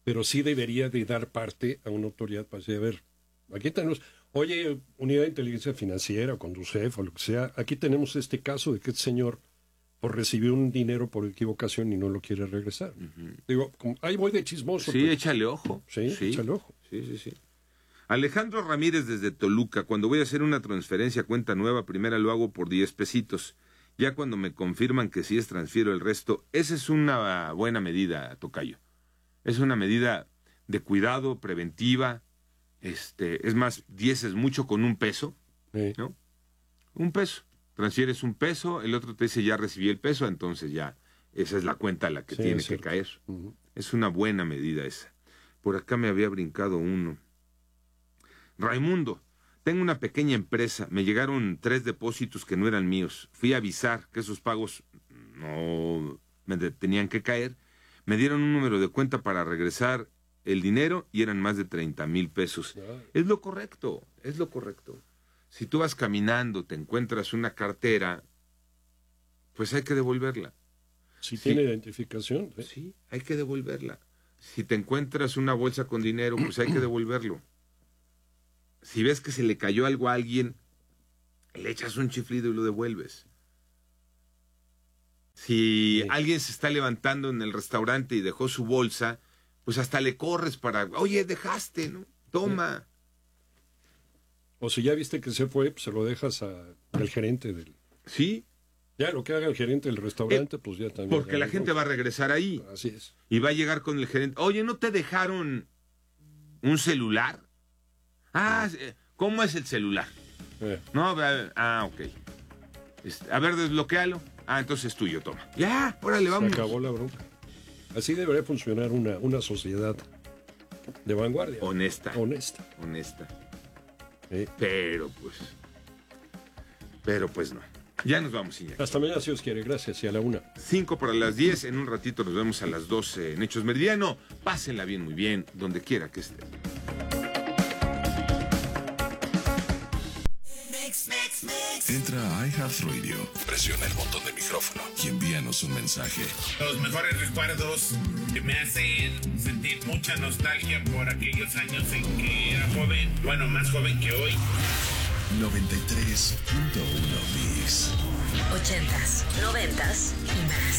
pero sí debería de dar parte a una autoridad para decir, a ver, aquí tenemos, oye, Unidad de Inteligencia Financiera, o Conducef, o lo que sea, aquí tenemos este caso de que este señor pues, recibió un dinero por equivocación y no lo quiere regresar. Digo, ahí voy de chismoso. Sí, pero, échale ojo. sí, échale ojo. Sí. Alejandro Ramírez desde Toluca, cuando voy a hacer una transferencia a cuenta nueva, primero lo hago por 10 pesitos. Ya cuando me confirman que sí es, transfiero el resto. Esa es una buena medida, tocayo. Es una medida de cuidado, preventiva. Es más, 10 es mucho con un peso, ¿no? Un peso. Transfieres un peso, el otro te dice ya recibí el peso, entonces ya, esa es la cuenta a la que tiene que caer. Es una buena medida esa. Por acá me había brincado uno. Raimundo, tengo una pequeña empresa, me llegaron 3 depósitos que no eran míos. Fui a avisar que esos pagos no me tenían que caer. Me dieron un número de cuenta para regresar el dinero y eran más de 30,000 pesos. Es lo correcto. Si tú vas caminando, te encuentras una cartera, pues hay que devolverla. Si tiene identificación. Sí, hay que devolverla. Si te encuentras una bolsa con dinero, pues hay que devolverlo. Si ves que se le cayó algo a alguien, le echas un chiflido y lo devuelves. Si alguien se está levantando en el restaurante y dejó su bolsa, pues hasta le corres para, oye, dejaste, ¿no? Toma. O si ya viste que se fue, pues se lo dejas al gerente del... Sí. Ya, lo que haga el gerente del restaurante, pues ya también... Porque la gente va a regresar ahí. Así es. Y va a llegar con el gerente. Oye, ¿no te dejaron un celular? Ah, ¿cómo es el celular? No, ok. A ver, desbloquéalo. Ah, entonces es tuyo, toma. Ya, órale, vamos. Se acabó la bronca. Así debería funcionar una sociedad de vanguardia. Honesta. Pero pues no. Ya nos vamos, Iñaki. Hasta mañana, si Dios quiere. Gracias. Y a la 1. 5 para las 10. En un ratito nos vemos a las 12 en Hechos Meridiano. Pásenla bien, muy bien, donde quiera que estén. Entra a iHeartRadio, presiona el botón de micrófono y envíanos un mensaje. Los mejores recuerdos que me hacen sentir mucha nostalgia por aquellos años en que era joven, bueno, más joven que hoy. 93.1 Mix. 80s, 90s y más.